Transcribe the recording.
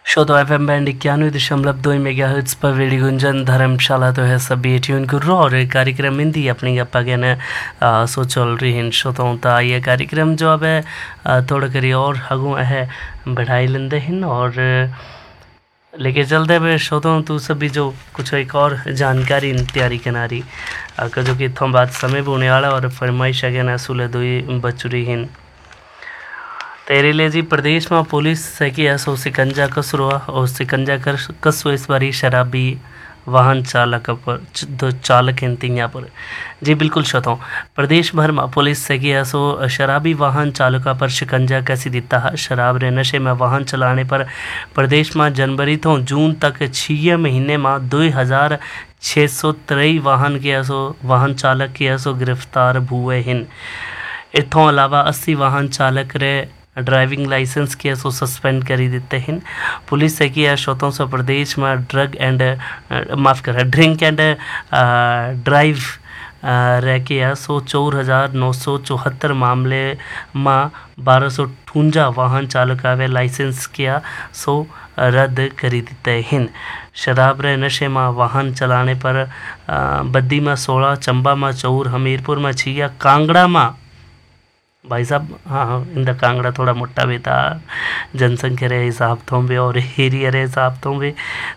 श्रोता FM band 91.2 megahertz पर वेड़ी गुंजन धर्मशाला तो है सभी ट्यून करो और कार्यक्रम हिंदी अपनी गप्पा कहने सो चल रही हैं श्रोताओं ता ये कार्यक्रम जो अब है थोड़ा करी और हगू है बढ़ाई लेंदे हैं और लेके चलते हुए श्रोताओं तू सभी जो कुछ एक और जानकारी तैयारी कनारी जो कि इतों बाद समय बोने वाला और फरमाइश अगे ना सुले दुई बचुरी हैं तेरे लिए जी प्रदेश में पुलिस से कि ऐसो सिकंजा कसरो और सिकंजा कसो इस बारी शराबी वाहन चालक पर चालक यहाँ पर जी बिल्कुल श्रोताओं प्रदेश भर में पुलिस से कि ऐसो शराबी वाहन चालकों पर शिकंजा कैसी दिता है शराब रे नशे में वाहन चलाने पर प्रदेश में जनवरी तो जून तक 6 महीने में 2603 वाहन के ऐसो वाहन चालक के ऐसो गिरफ्तार हुए हैं इतों अलावा 80 वाहन चालक रे ड्राइविंग लाइसेंस के सो सस्पेंड करी देते हैं पुलिस से किया श्रोतों से प्रदेश में ड्रिंक एंड ड्राइव रह के 104,974 मामले में 1258 वाहन चालका वे लाइसेंस किया सो रद्द करी देते हैं शराब रे नशे में वाहन चलाने पर बद्दी में 16 चंबा में 4 हमीरपुर में 6 कांगड़ा में भाई साहब हाँ इंदा कांगड़ा थोड़ा मोटा भी था जनसंख्या रे हिसाब तो भी और एरिया रे हिसाब तो भी